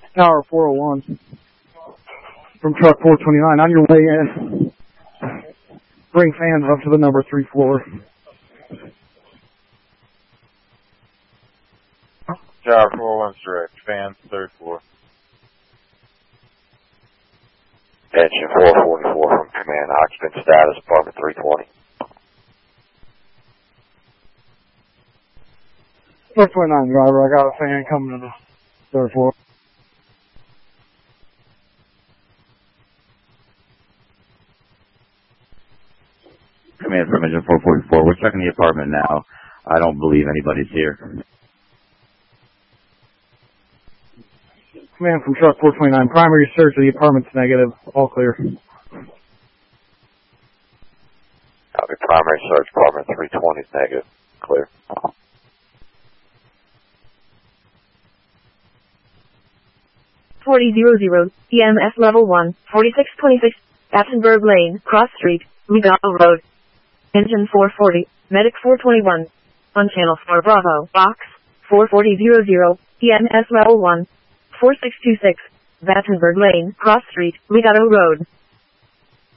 Tower 401 from truck 429 on your way in. Bring fans up to the number 3 floor. Tower 401 direct. Fans 3rd floor. Engine 444 from command. Occupant status, apartment 320. 429 driver, I got a fan coming to the 3rd floor. Command from Engine 444. We're checking the apartment now. I don't believe anybody's here. Command from truck 429. Primary search of the apartment's negative. All clear. Copy. Primary search, apartment 320 is negative. Clear. EMS level 1, 4626, Battenberg Lane, Cross Street, Legato Road. Engine 440, Medic 421. On channel 4 Bravo, box 44000, EMS level 1, 4626, Battenberg Lane, Cross Street, Legato Road.